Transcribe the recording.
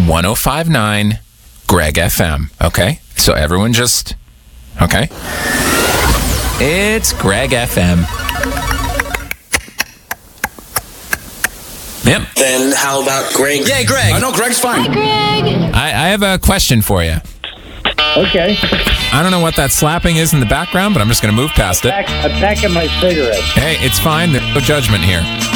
1059 Greg FM. Okay? So everyone just... Okay? It's Greg FM. Yep. Then how about Greg? Yeah, Greg. I know Greg's fine. Hi, Greg. I have a question for you. Okay. I don't know what that slapping is in the background, but I'm just going to move past it. I'm packing my cigarettes. Hey, it's fine. There's no judgment here.